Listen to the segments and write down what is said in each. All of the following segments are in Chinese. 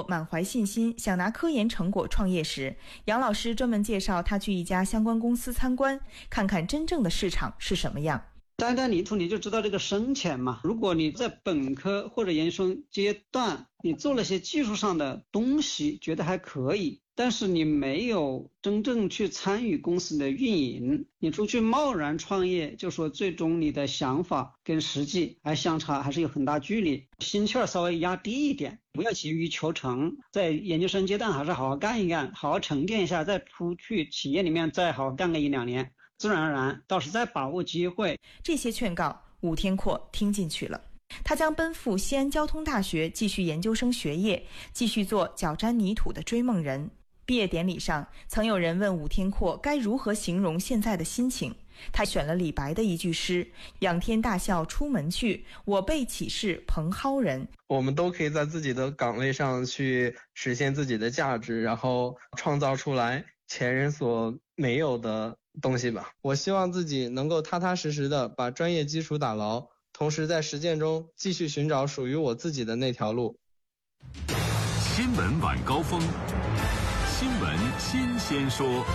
满怀信心想拿科研成果创业时，杨老师专门介绍他去一家相关公司参观，看看真正的市场是什么样。 单泥土你就知道这个深浅嘛。如果你在本科或者研究生阶段，你做了些技术上的东西，觉得还可以，但是你没有真正去参与公司的运营，你出去贸然创业，就说最终你的想法跟实际还相差，还是有很大距离。心气儿稍微压低一点，不要急于求成，在研究生阶段还是好好干一干，好好沉淀一下，再出去企业里面再好好干个1-2年，自然而然倒是在把握机会。 这些劝告武天阔听进去了，他将奔赴西安交通大学继续研究生学业，继续做脚沾泥土的追梦人。毕业典礼上，曾有人问武天阔该如何形容现在的心情，他选了李白的一句诗：仰天大笑出门去，我辈岂是蓬蒿人。 我们都可以在自己的岗位上去实现自己的价值，然后创造出来前人所没有的东西吧。我希望自己能够踏踏实实的把专业基础打牢，同时在实践中继续寻找属于我自己的那条路。 新闻晚高峰，新闻新鲜说。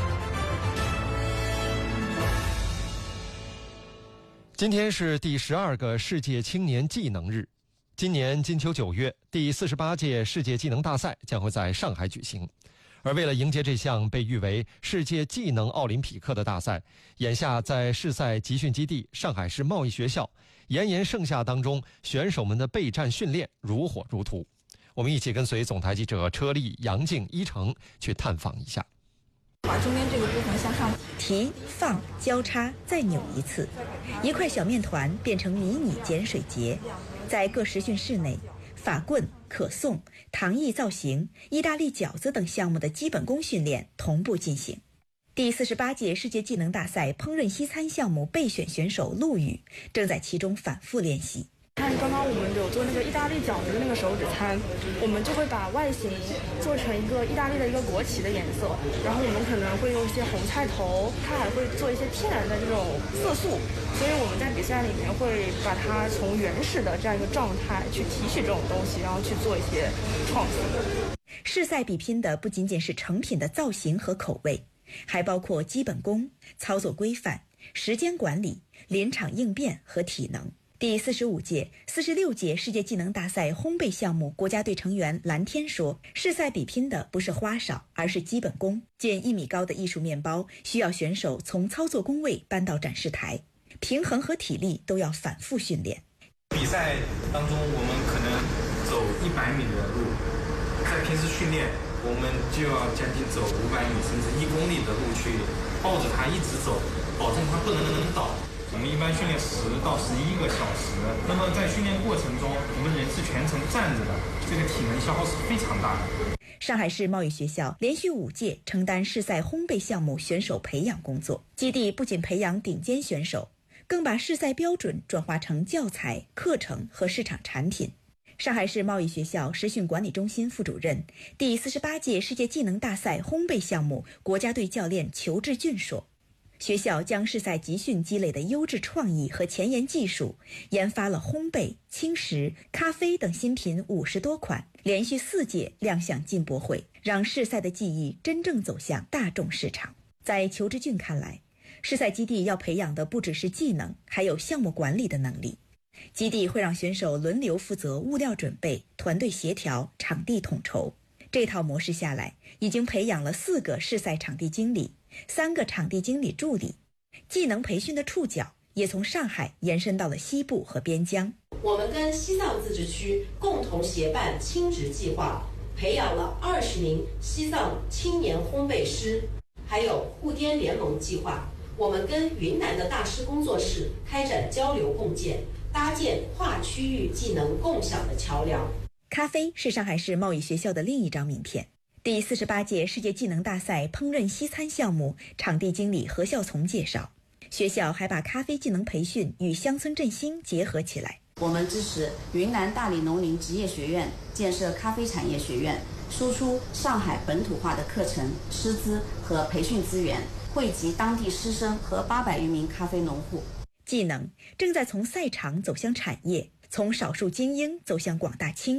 今天是第12个世界青年技能日。今年金秋9月，第48届世界技能大赛将会在上海举行。而为了迎接这项被誉为世界技能奥林匹克的大赛，眼下在世赛集训基地上海市贸易学校，炎炎盛夏当中，选手们的备战训练如火如荼。我们一起跟随总台记者车丽、杨静、一成去探访一下。 把中间这个部分向上提放交叉再扭一次，一块小面团变成迷你碱水节。在各实训室内，法棍、可颂、糖艺造型、意大利饺子等项目的基本功训练同步进行。第48届世界技能大赛烹饪西餐项目备选选手陆羽正在其中反复练习。 看刚刚我们有做那个意大利饺子的那个手指餐，我们就会把外形做成一个意大利的一个国旗的颜色，然后我们可能会用一些红菜头，它还会做一些天然的这种色素，所以我们在比赛里面会把它从原始的这样一个状态去提取这种东西，然后去做一些创新。 世赛比拼的不仅仅是成品的造型和口味，还包括基本功、操作规范、时间管理、临场应变和体能。第45届、46届世界技能大赛烘焙项目国家队成员蓝天说，世赛比拼的不是花哨，而是基本功。近1米高的艺术面包需要选手从操作工位搬到展示台，平衡和体力都要反复训练。 比赛当中我们可能走100米的路，在平时训练我们就要将近走500米甚至1公里的路去抱着它一直走，保证它不能倒。我们一般训练10到11个小时，那么在训练过程中我们人是全程站着的，这个体能消耗是非常大的。 上海市贸易学校连续5届承担世赛烘焙项目选手培养工作，基地不仅培养顶尖选手，更把世赛标准转化成教材、课程和市场产品。上海市贸易学校实训管理中心副主任、第48届世界技能大赛烘焙项目国家队教练裘志俊说，学校将世赛集训积累的优质创意和前沿技术，研发了烘焙、轻食、咖啡等新品50多款，连续4届亮相进博会，让世赛的技艺真正走向大众市场。在裘志俊看来，世赛基地要培养的不只是技能，还有项目管理的能力。基地会让选手轮流负责物料准备、团队协调、场地统筹。这套模式下来，已经培养了4个世赛场地经理、3个场地经理助理。技能培训的触角也从上海延伸到了西部和边疆。 我们跟西藏自治区共同协办青职计划，培养了20名西藏青年烘焙师，还有沪滇联盟计划。我们跟云南的大师工作室开展交流共建，搭建跨区域技能共享的桥梁。 咖啡是上海市贸易学校的另一张名片。第48届世界技能大赛烹饪西餐项目场地经理何孝从介绍，学校还把咖啡技能培训与乡村振兴结合起来。 我们支持云南大理农林职业学院建设咖啡产业学院，输出上海本土化的课程、师资和培训资源，惠及当地师生和800余名咖啡农户。 技能正在从赛场走向产业，从少数精英走向广大青年，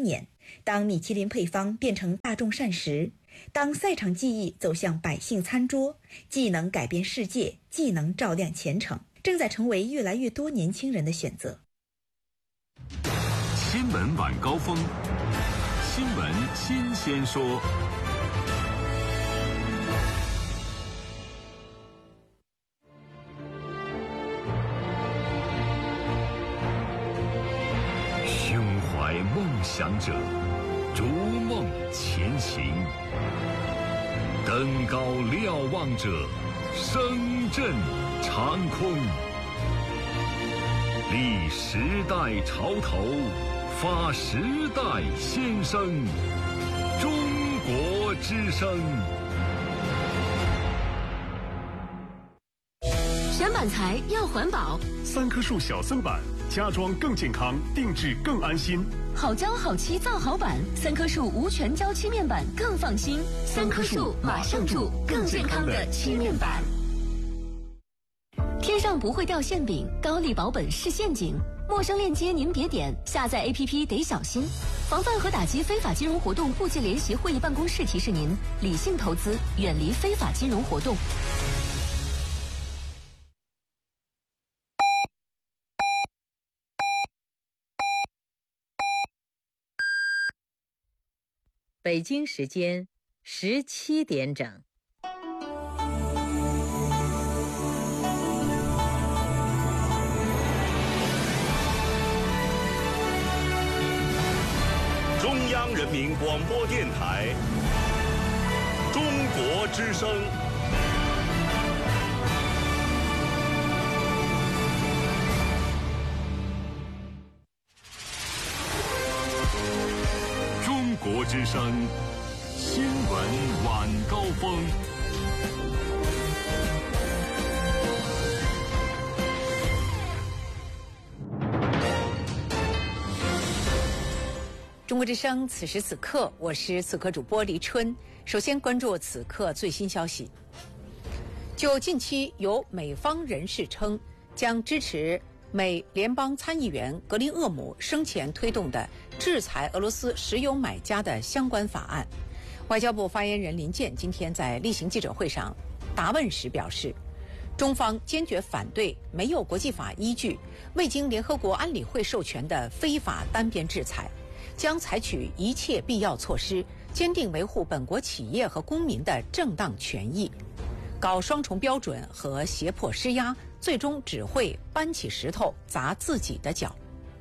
当米其林配方变成大众膳食，当赛场技艺走向百姓餐桌，既能改变世界，既能照亮前程，正在成为越来越多年轻人的选择。 新闻晚高峰，新闻新鲜说。胸怀梦想者，逐梦前行；登高瞭望者，声震长空。立时代潮头，发时代先声。中国之声。 选板材要环保 ，3棵树小森板，家装更健康，定制更安心。 好胶好漆造好板，3棵树无全胶漆面板更放心。3棵树马上住，更健康的漆面板。天上不会掉馅饼，高丽保本是陷阱。陌生链接您别点，下载 APP 得小心。防范和打击非法金融活动部界联席会议办公室提示您：理性投资，远离非法金融活动。 北京时间17点整。 中央人民广播电台，中国之声。 中国之声新闻晚高峰。 中国之声，此时此刻，我是此刻主播黎春。首先关注此刻最新消息。就近期有美方人士称将支持美联邦参议员格林厄姆生前推动的制裁俄罗斯石油买家的相关法案，外交部发言人林健今天在例行记者会上答问时表示，中方坚决反对没有国际法依据、未经联合国安理会授权的非法单边制裁，将采取一切必要措施，坚定维护本国企业和公民的正当权益。搞双重标准和胁迫施压，最终只会搬起石头砸自己的脚。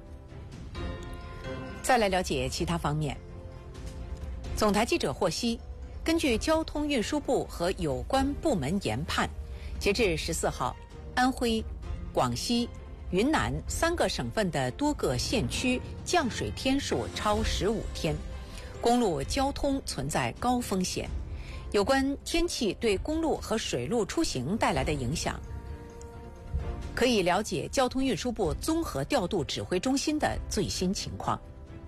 再来了解其他方面。总台记者获悉，根据交通运输部和有关部门研判，截至14号，安徽、广西、云南3个省份的多个县区降水天数超15天，公路交通存在高风险。有关天气对公路和水路出行带来的影响，可以了解交通运输部综合调度指挥中心的最新情况。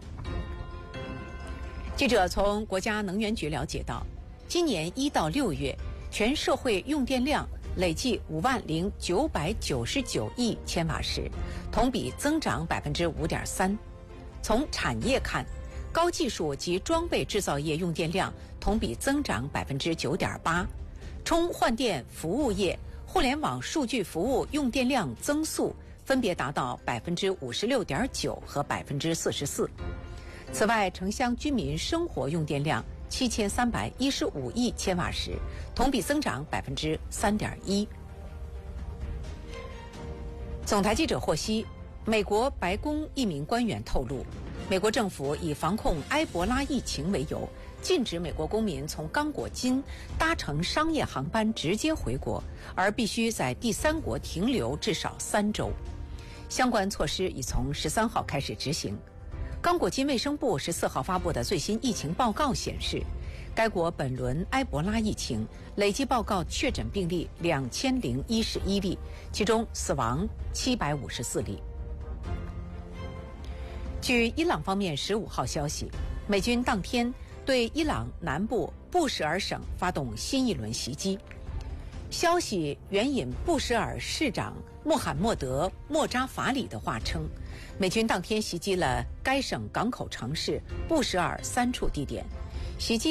记者从国家能源局了解到，今年1到6月，全社会用电量累计50999亿千瓦时，同比增长5.3%。从产业看，高技术及装备制造业用电量同比增长9.8%，充换电服务业、互联网数据服务用电量增速分别达到56.9%和44%。此外，城乡居民生活用电量7315亿千瓦时，同比增长3.1%。总台记者获悉，美国白宫一名官员透露，美国政府以防控埃博拉疫情为由，禁止美国公民从刚果金搭乘商业航班直接回国，而必须在第3国停留至少3周。相关措施已从13号开始执行。刚果金卫生部14号发布的最新疫情报告显示，该国本轮埃博拉疫情累计报告确诊病例2011例，其中死亡754例。据伊朗方面15号消息，美军当天对伊朗南部布什尔省发动新一轮袭击。 消息援引布什尔市长穆罕默德·莫扎法里的话称，美军当天袭击了该省港口城市布什尔3处地点，袭击